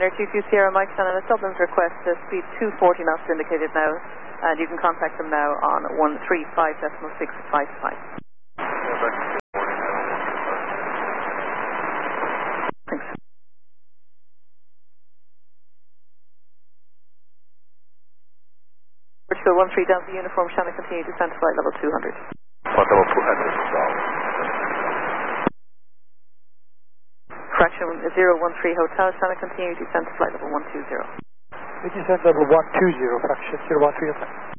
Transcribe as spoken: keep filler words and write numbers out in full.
Air two two Sierra Mike Shannon, it's Dublin's request, uh, speed two forty knots indicated now, and you can contact them now on one three five point six five five. Thanks. Virtual one three Delta Uniform, Shannon, continue descent to flight level two hundred. What level two hundred is all? Fraction zero one three Hotel, Shannon, continue descent to flight level one two zero. We descent level one two zero, fraction zero one three Hotel.